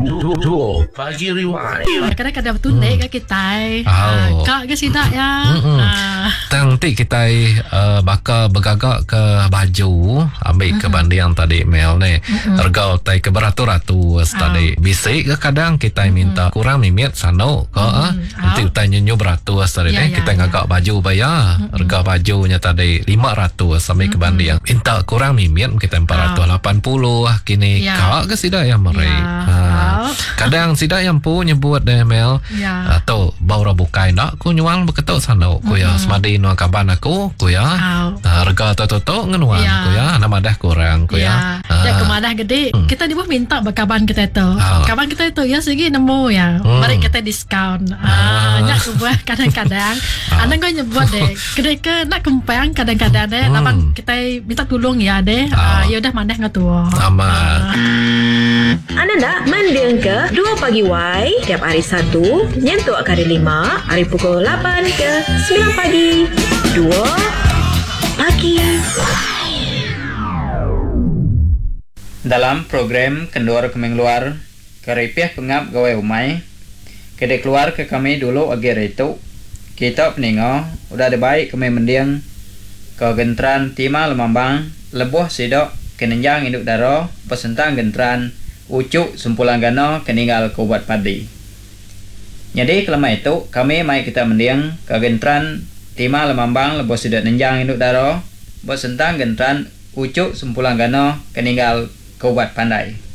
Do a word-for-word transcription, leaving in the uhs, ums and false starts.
Duo Pagi Rewind. Kadang-kadang tunik ke kita. Oh. Kak ke sidak ya. Ah. Nanti kita uh, bakal bergagak ke baju, ambil ke bandi yang tadi Mel ni. Harga tai ke beratus-ratus tadi. Bisik ke kadang kita minta kurang mimit sano ke ah. Nanti kita nyenyu beratus tadi Ya, ni. ya, Kita ya. ngagak baju bayar. Harga bajunya tadi lima ratus sampai ke bandi yang minta kurang mimit kita empat ratus lapan puluh ah kini. Ya. Kak ke sidak yang meri. Ya. Ha. Oh. Kadang sidak yang pu nyebut deh Mel. Ya. Atau baura bukai nak ku nyuang beketuk sana ku ya semadi nuang kaban aku ku ya. Oh. Harga toto-toto ngenuang Ya. ku ya. Nama dah kurang ku ya. Ya, ya kemadah gede. Hmm. Kita di bawah minta bakaban kita itu. Ah. Kaban kita itu ya segi nemu ya. Hmm. Mari kita diskaun. Ah. Ah, nyak ubah kadang-kadang. Anda kau nyebut deh. Kedai ke nak kempang kadang-kadang deh. Hmm. Labang kita minta tolong ya deh. Ah. Ah, ya udah maneh ngatua. Amat. Anda nak mendeng ke dua Pagi Y tiap hari Sabtu nyentuh kali lima hari pukul lapan ke sembilan pagi. dua Pagi. Dalam program Kendor Kemeng Luar Keripiah Pengap Gawai Umai Kedek keluar ke kami dulu agar itu kita peningo udah ada baik kami mendiang ke gentran tima lemambang lebuh sidok kenenjang induk daro pesentang gentran ucuk sumpulang gano keninggal kubat padi. Jadi kelama itu kami mai kita mendiang ke gentran tima lemambang lebuh sidok nenjang induk daro pesentang gentran ucuk sumpulang gano keninggal kubat pandai.